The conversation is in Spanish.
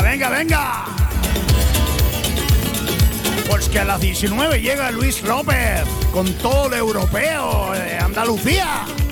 venga, venga. Pues que a las 19 llega Luis López con todo lo europeo de Andalucía.